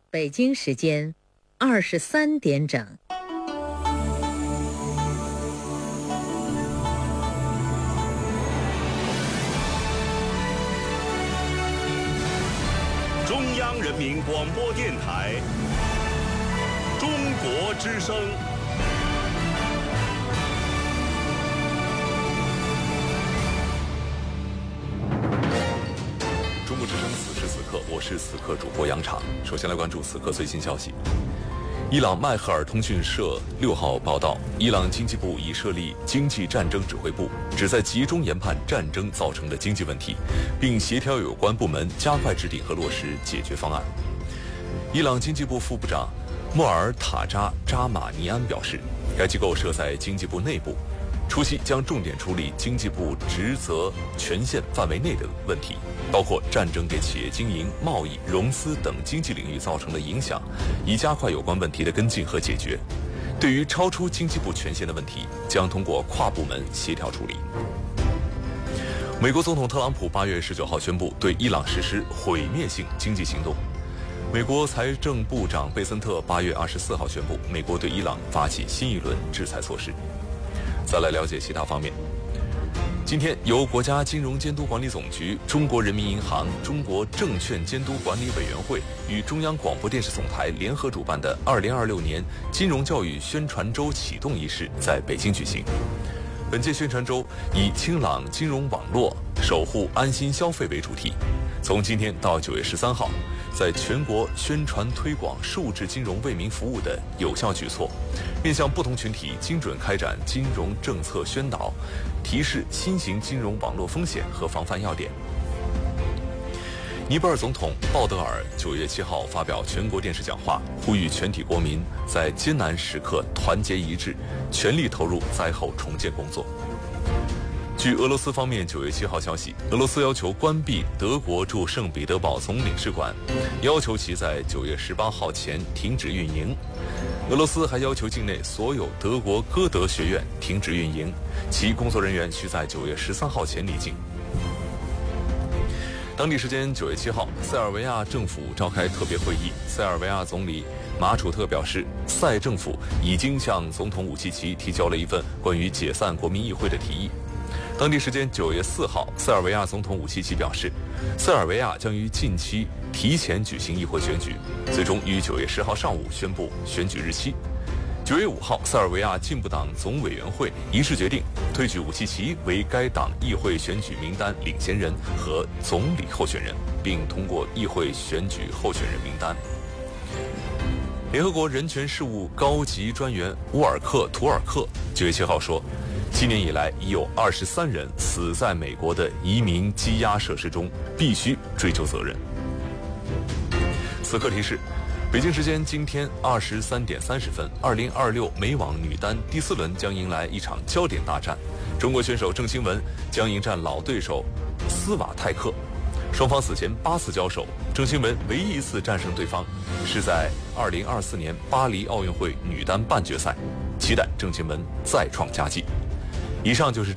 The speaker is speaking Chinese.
北京时间23点整。 中央人民广播电台中国之声。 中国之声，此时此刻，我是此刻主播杨昶。首先来关注此刻最新消息。伊朗迈赫尔通讯社6号报道，伊朗经济部已设立经济战争指挥部，旨在集中研判战争造成的经济问题，并协调有关部门加快制定和落实解决方案。伊朗经济部副部长莫尔塔扎扎马尼安表示，该机构设在经济部内部，初期将重点处理经济部职责权限范围内的问题，包括战争给企业经营、贸易、融资等经济领域造成的影响，以加快有关问题的跟进和解决。对于超出经济部权限的问题，将通过跨部门协调处理。美国总统特朗普8月19号宣布对伊朗实施毁灭性经济行动。美国财政部长贝森特8月24号宣布，美国对伊朗发起新一轮制裁措施。再来了解其他方面。今天，由国家金融监督管理总局、中国人民银行、中国证券监督管理委员会与中央广播电视总台联合主办的2026年金融教育宣传周启动仪式在北京举行。本届宣传周以清朗金融网络，守护安心消费为主题，从今天到9月13号，在全国宣传推广数字金融为民服务的有效举措，面向不同群体精准开展金融政策宣导，提示新型金融网络风险和防范要点。尼泊尔总统鲍德尔9月7号发表全国电视讲话，呼吁全体国民在艰难时刻团结一致，全力投入灾后重建工作。据俄罗斯方面9月7号消息，俄罗斯要求关闭德国驻圣彼得堡总领事馆，要求其在9月18号前停止运营。俄罗斯还要求境内所有德国歌德学院停止运营，其工作人员需在9月13号前离境。当地时间9月7号，塞尔维亚政府召开特别会议，塞尔维亚总理马楚特表示，塞政府已经向总统武契奇提交了一份关于解散国民议会的提议。当地时间9月4号，塞尔维亚总统武契奇表示，塞尔维亚将于近期提前举行议会选举，最终于9月10号上午宣布选举日期。9月5号，塞尔维亚进步党总委员会一致决定推举武契奇为该党议会选举名单领衔人和总理候选人，并通过议会选举候选人名单。联合国人权事务高级专员乌尔克·图尔克9月7号说，今年以来已有23人死在美国的移民羁押设施中，必须追究责任。此刻提示，北京时间今天23点30分，2026美网女单第4轮将迎来一场焦点大战，中国选手郑钦文将迎战老对手斯瓦泰克。双方此前8次交手，郑钦文唯一一次战胜对方是在2024年巴黎奥运会女单半决赛，期待郑钦文再创佳绩。以上就是